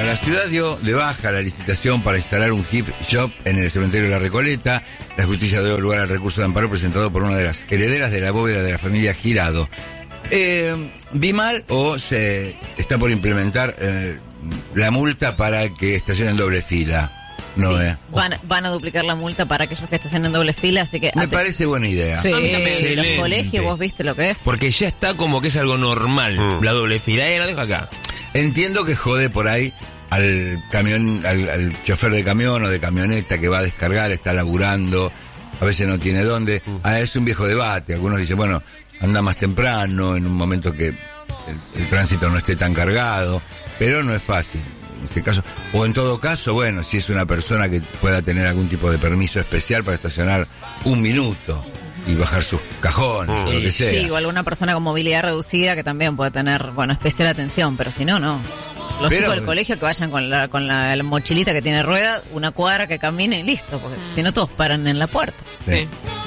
la ciudad dio de baja la licitación para instalar un hip shop en el cementerio de La Recoleta. La justicia dio lugar al recurso de amparo presentado por una de las herederas de la bóveda de la familia Girado. ¿Vi mal o se está por implementar la multa para que estacionen doble fila? No, sí, van a duplicar la multa para aquellos que estacionen en doble fila, así que... Me parece buena idea. Sí, los colegios, vos viste lo que es. Porque ya está como que es algo normal, la doble fila, la dejo acá. Entiendo que jode por ahí al camión, al chofer de camión o de camioneta que va a descargar, está laburando, a veces no tiene dónde. Es un viejo debate. Algunos dicen, bueno, anda más temprano, en un momento que el tránsito no esté tan cargado, pero no es fácil. En este caso, o en todo caso, bueno, si es una persona que pueda tener algún tipo de permiso especial para estacionar un minuto y bajar sus cajones o lo que sea. Sí, o alguna persona con movilidad reducida que también puede tener, especial atención, pero si no, no. Los chicos del colegio que vayan con la mochilita que tiene rueda, una cuadra que camine y listo, porque si no todos paran en la puerta. Sí.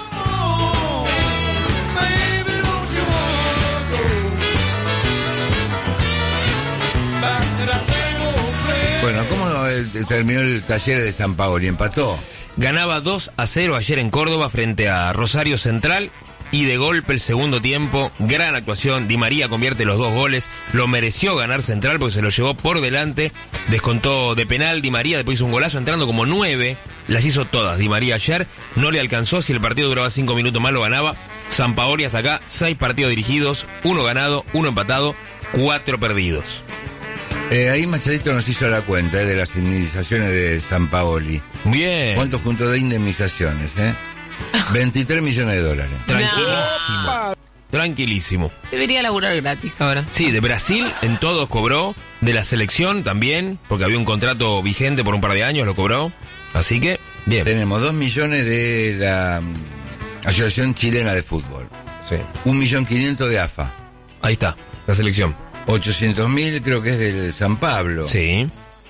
Bueno, ¿cómo terminó el Talleres de San Paoli? ¿Empató? Ganaba 2-0 ayer en Córdoba frente a Rosario Central y de golpe el segundo tiempo, gran actuación, Di María convierte los 2 goles, lo mereció ganar Central porque se lo llevó por delante, descontó de penal Di María, después hizo un golazo entrando como 9, las hizo todas Di María ayer, no le alcanzó, si el partido duraba 5 minutos más lo ganaba. San Paoli hasta acá, 6 partidos dirigidos, 1 ganado, 1 empatado, 4 perdidos. Ahí Machadito nos hizo la cuenta de las indemnizaciones de San Paoli. Bien. ¿Cuánto juntó de indemnizaciones? 23 millones de dólares. Tranquilísimo. No. Tranquilísimo. Debería laburar gratis ahora. Sí, de Brasil en todos cobró, de la selección también, porque había un contrato vigente por un par de años, lo cobró. Así que, bien. Tenemos 2 millones de la Asociación Chilena de Fútbol. Sí. 1.500.000 de AFA. Ahí está, la selección. 800.000 creo que es del San Pablo. Sí.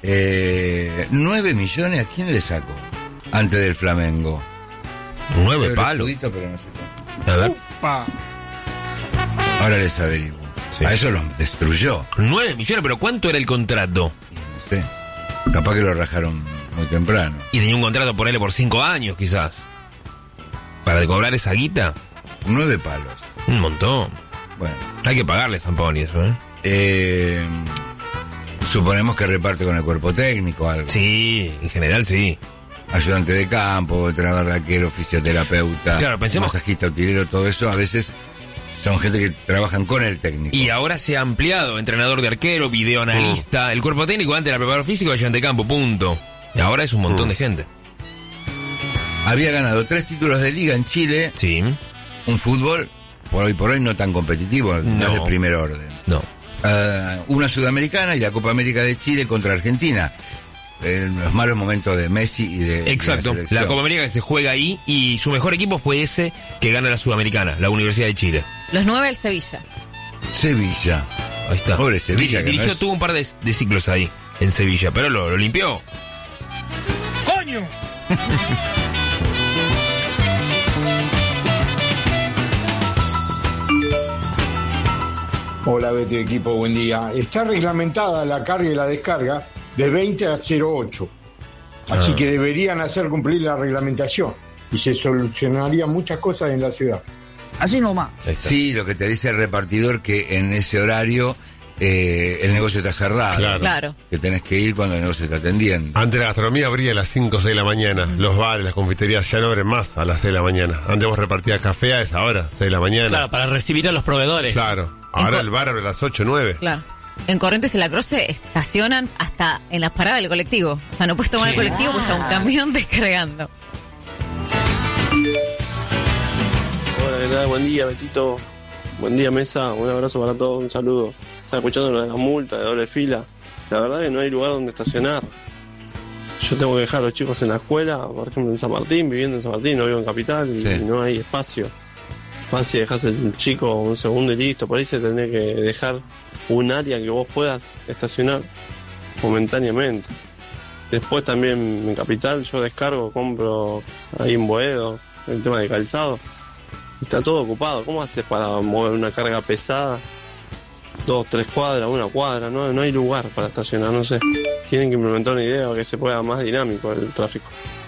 9 millones, ¿a quién le sacó? Antes del Flamengo. 9 palos. Pero no sé cuánto. A ver. Ahora les averiguo. Sí. A eso los destruyó. 9 millones, pero ¿cuánto era el contrato? No sé. Capaz que lo rajaron muy temprano. Y tenía un contrato por él por 5 años, quizás. Para cobrar esa guita. 9 palos. Un montón. Bueno. Hay que pagarle a San Paoli eso, suponemos que reparte con el cuerpo técnico algo. Sí, en general sí. Ayudante de campo, entrenador de arquero, fisioterapeuta, claro, pensemos, masajista, utilero, todo eso a veces son gente que trabajan con el técnico. Y ahora se ha ampliado, entrenador de arquero, videoanalista, el cuerpo técnico antes era preparador físico, ayudante de campo, punto. Y ahora es un montón de gente. Había ganado 3 títulos de liga en Chile. Sí. Un fútbol por hoy no tan competitivo, no es de primer orden. No. Una sudamericana y la Copa América de Chile contra Argentina. En los malos momentos de Messi y de... Exacto, la Copa América que se juega ahí y su mejor equipo fue ese que gana la Sudamericana, la Universidad de Chile. Los 9 del Sevilla. Sevilla. Ahí está. Pobre Sevilla. Dirigió, tuvo un par de ciclos ahí en Sevilla, pero lo limpió. ¡Coño! Hola Beto y equipo, buen día. Está reglamentada la carga y la descarga de 20 a 08. Así que deberían hacer cumplir la reglamentación y se solucionarían muchas cosas en la ciudad. Así nomás. Sí, lo que te dice el repartidor que en ese horario el negocio está cerrado. Claro. Que tenés que ir cuando el negocio está atendiendo. Antes la gastronomía abría a las 5 o 6 de la mañana. Los bares, las confiterías ya no abren más a las 6 de la mañana. Antes vos repartías café a esa hora, 6 de la mañana. Claro, para recibir a los proveedores. Claro. Ahora el bar abre a las 8 o 9. Claro. En Corrientes y La Croce estacionan hasta en las paradas del colectivo. O sea, no puedes tomar el colectivo, pues está un camión descargando. Hola, ¿qué tal? Buen día, Betito. Buen día, mesa. Un abrazo para todos, un saludo. Estaba escuchando lo de la multa, de doble fila. La verdad que no hay lugar donde estacionar. Yo tengo que dejar a los chicos en la escuela, por ejemplo en San Martín, viviendo en San Martín, no vivo en Capital, y no hay espacio. Más si dejas el chico un segundo y listo, por ahí se tendría que dejar un área que vos puedas estacionar momentáneamente. Después también en Capital yo descargo, compro ahí en Boedo, el tema de calzado. Está todo ocupado. ¿Cómo haces para mover una carga pesada 2, 3 cuadras, 1 cuadra, no hay lugar para estacionar, no sé. Tienen que implementar una idea para que se pueda más dinámico el tráfico.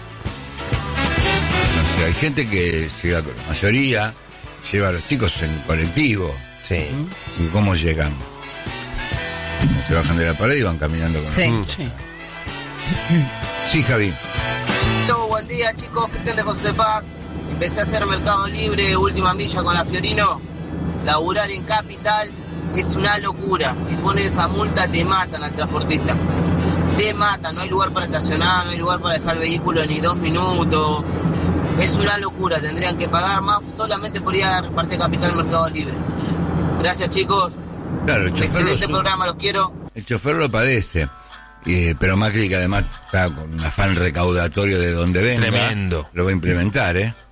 O sea, hay gente que llega, la mayoría lleva a los chicos en colectivo. Sí. ¿Y cómo llegan? Se bajan de la pared y van caminando con Sí. Sí, Javi. Buen día, chicos, Cristian de José Paz. Empecé a hacer Mercado Libre, última milla con la Fiorino. Laburar en Capital es una locura. Si pones esa multa te matan al transportista. Te matan, no hay lugar para estacionar, no hay lugar para dejar el vehículo ni 2 minutos. Es una locura, tendrían que pagar más solamente por ir a repartir Capital Mercado Libre. Gracias, chicos. Claro, el chofer excelente programa, los quiero. El chofer lo padece. Pero Macri, que además está con un afán recaudatorio de donde venga, Tremendo. lo va a implementar,